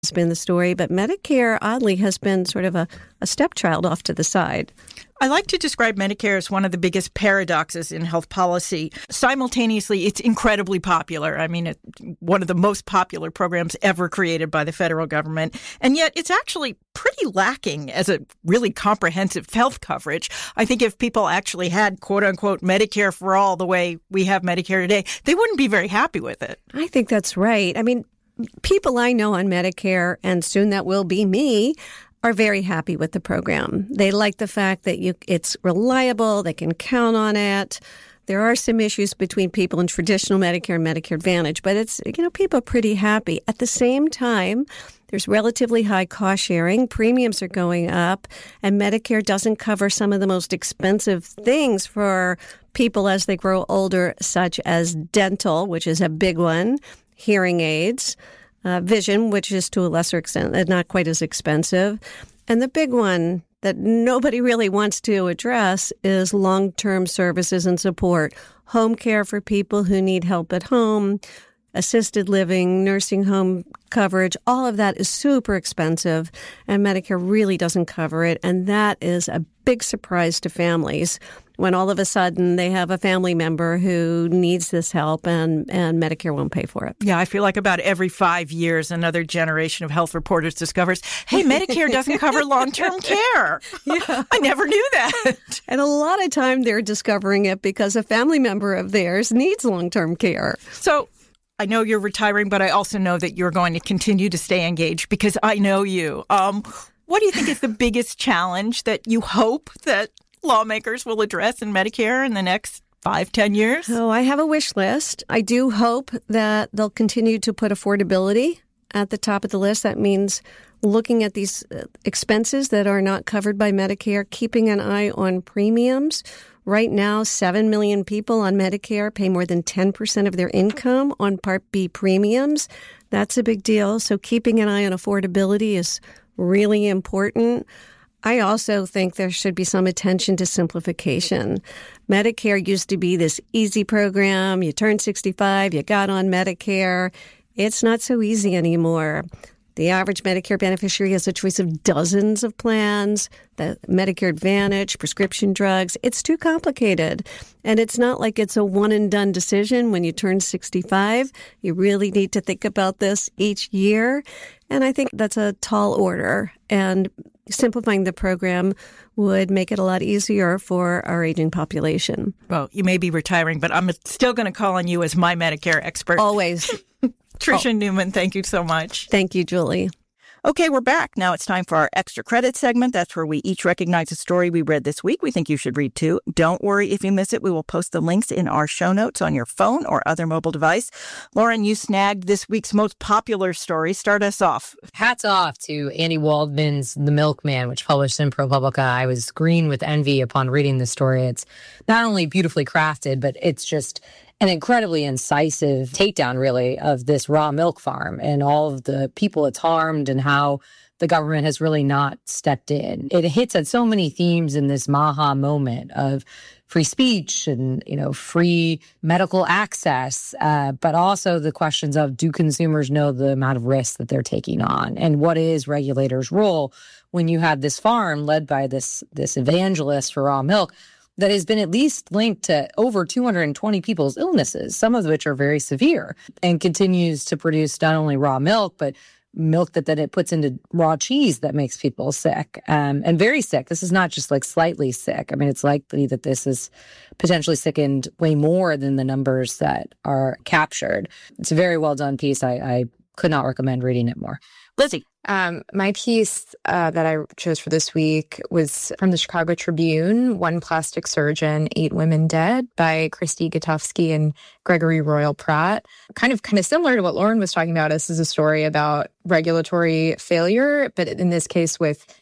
has been the story, but Medicare, oddly, has been sort of a stepchild off to the side. I like to describe Medicare as one of the biggest paradoxes in health policy. Simultaneously, it's incredibly popular. I mean, it's one of the most popular programs ever created by the federal government. And yet it's actually pretty lacking as a really comprehensive health coverage. I think if people actually had, quote unquote, Medicare for all the way we have Medicare today, they wouldn't be very happy with it. I think that's right. I mean, people I know on Medicare, and soon that will be me, are very happy with the program. They like the fact that it's reliable, they can count on it. There are some issues between people in traditional Medicare and Medicare Advantage, but it's, people are pretty happy. At the same time, there's relatively high cost sharing, premiums are going up, and Medicare doesn't cover some of the most expensive things for people as they grow older, such as dental, which is a big one, hearing aids, vision, which is to a lesser extent, not quite as expensive. And the big one that nobody really wants to address is long-term services and support, home care for people who need help at home, assisted living, nursing home coverage. All of that is super expensive, and Medicare really doesn't cover it. And that is a big surprise to families when all of a sudden they have a family member who needs this help and Medicare won't pay for it. Yeah, I feel like about every 5 years, another generation of health reporters discovers, hey, Medicare doesn't cover long-term care. Yeah. I never knew that. And a lot of time they're discovering it because a family member of theirs needs long-term care. So I know you're retiring, but I also know that you're going to continue to stay engaged because I know you. What do you think is the biggest challenge that you hope that lawmakers will address in Medicare in the next 5-10 years? Oh, I have a wish list. I do hope that they'll continue to put affordability at the top of the list. That means looking at these expenses that are not covered by Medicare, keeping an eye on premiums. Right now, 7 million people on Medicare pay more than 10% of their income on Part B premiums. That's a big deal. So keeping an eye on affordability is really important. I also think there should be some attention to simplification. Medicare used to be this easy program. You turned 65, you got on Medicare. It's not so easy anymore. The average Medicare beneficiary has a choice of dozens of plans, the Medicare Advantage, prescription drugs. It's too complicated. And it's not like it's a one-and-done decision when you turn 65. You really need to think about this each year. And I think that's a tall order. And simplifying the program would make it a lot easier for our aging population. Well, you may be retiring, but I'm still going to call on you as my Medicare expert. Always. Tricia Newman, thank you so much. Thank you, Julie. Okay, we're back. Now it's time for our extra credit segment. That's where we each recognize a story we read this week we think you should read too. Don't worry if you miss it. We will post the links in our show notes on your phone or other mobile device. Lauren, you snagged this week's most popular story. Start us off. Hats off to Andy Waldman's The Milkman, which published in ProPublica. I was green with envy upon reading this story. It's not only beautifully crafted, but it's just an incredibly incisive takedown, really, of this raw milk farm and all of the people it's harmed and how the government has really not stepped in. It hits at so many themes in this Maha moment of free speech and, free medical access, but also the questions of, do consumers know the amount of risk that they're taking on? And what is regulators' role when you have this farm led by this evangelist for raw milk that has been at least linked to over 220 people's illnesses, some of which are very severe, and continues to produce not only raw milk, but milk that then it puts into raw cheese that makes people sick, and very sick. This is not just like slightly sick. I mean, it's likely that this has potentially sickened way more than the numbers that are captured. It's a very well done piece. I could not recommend reading it more. Lizzie. My piece that I chose for this week was from the Chicago Tribune, One Plastic Surgeon, 8 Women Dead by Christy Gutowski and Gregory Royal Pratt. Kind of similar to what Lauren was talking about. This is a story about regulatory failure, but in this case with a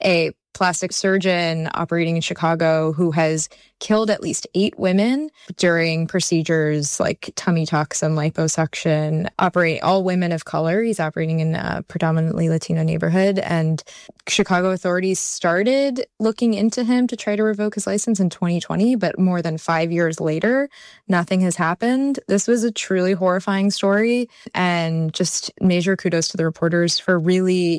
plastic surgeon operating in Chicago who has killed at least 8 women during procedures like tummy tucks and liposuction. All women of color. He's operating in a predominantly Latino neighborhood. And Chicago authorities started looking into him to try to revoke his license in 2020, but more than 5 years later, nothing has happened. This was a truly horrifying story, and just major kudos to the reporters for really